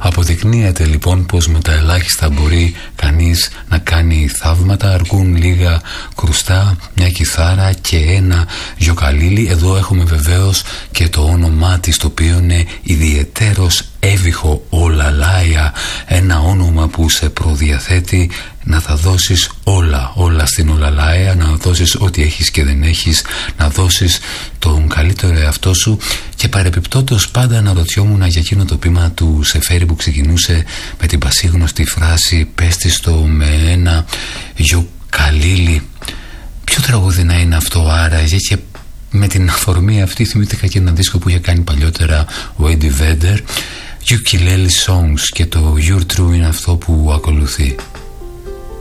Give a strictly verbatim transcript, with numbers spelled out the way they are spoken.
Αποδεικνύεται λοιπόν πως με τα ελάχιστα μπορεί κανείς να κάνει θαύματα. Αρκούν λίγα κρουστά, μια κιθάρα και ένα γιοκαλίλι. Εδώ έχουμε βεβαίως και το όνομά της, το οποίο είναι ιδιαιτέρως έβυχο, Ολαλάια, ένα όνομα που σε προδιαθέτει να θα δώσεις όλα, όλα στην Ολαλάια, να δώσεις ό,τι έχεις και δεν έχεις, να δώσεις τον καλύτερο εαυτό σου. Και παρεπιπτόντως πάντα αναρωτιόμουν για εκείνο το ποίημα του Σεφέρη που ξεκινούσε με την πασίγνωστη φράση «Πες της το με ένα γιοκαλίλι». Ποιο τραγούδι να είναι αυτό άραγε? Και με την αφορμή αυτή θυμήθηκα και ένα δίσκο που είχε κάνει παλιότερα ο Eddie Vedder, Ukulele Songs, και το You're True είναι αυτό που ακολουθεί.